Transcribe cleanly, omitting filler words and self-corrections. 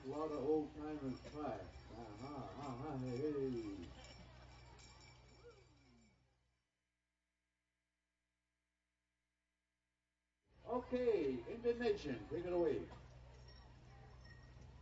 lot of old timers try. Hey. Okay, Indian Nation, take it away.